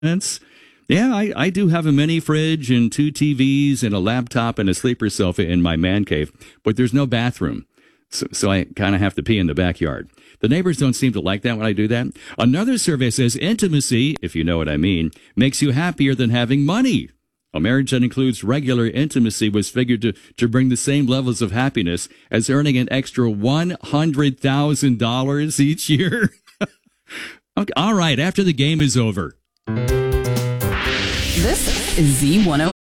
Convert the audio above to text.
That's yeah, I do have a mini fridge and two TVs and a laptop and a sleeper sofa in my man cave, but there's no bathroom. So I kind of have to pee in the backyard. The neighbors don't seem to like that when I do that. Another survey says intimacy, if you know what I mean, makes you happier than having money. A marriage that includes regular intimacy was figured to bring the same levels of happiness as earning an extra $100,000 each year. Okay, all right, after the game is over. This is Z101.